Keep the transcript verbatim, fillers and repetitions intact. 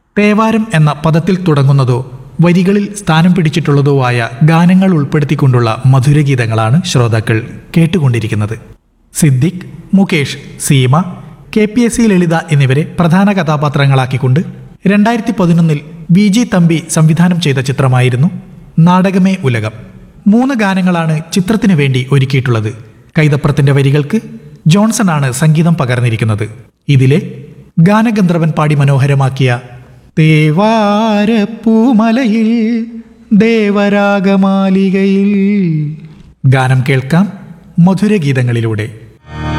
തേവാരം എന്ന പദത്തിൽ തുടങ്ങുന്നതോ വരികളിൽ സ്ഥാനം പിടിച്ചിട്ടുള്ളതോ ആയ ഗാനങ്ങൾ ഉൾപ്പെടുത്തിക്കൊണ്ടുള്ള മധുരഗീതങ്ങളാണ് ശ്രോതാക്കൾ കേട്ടുകൊണ്ടിരിക്കുന്നത്. Siddique, Mukesh, Seema, K P S C ലളിത എന്നിവരെ പ്രധാന കഥാപാത്രങ്ങളാക്കിക്കൊണ്ട് രണ്ടായിരത്തി പതിനൊന്നിൽ വി ജി തമ്പി സംവിധാനം ചെയ്ത ചിത്രമായിരുന്നു നാടകമേ ഉലകം. മൂന്ന് ഗാനങ്ങളാണ് ചിത്രത്തിനു വേണ്ടി ഒരുക്കിയിട്ടുള്ളത്. കൈതപ്രത്തിന്റെ വരികൾക്ക് ജോൺസൺ ആണ് സംഗീതം പകർന്നിരിക്കുന്നത്. ഇതിലെ ഗാനഗന്ധർവൻ പാടി മനോഹരമാക്കിയ തേവാരപ്പൂമലയിൽ ദേവരാഗമാലികയിൽ ഗാനം കേൾക്കാം മധുരഗീതങ്ങളിലൂടെ.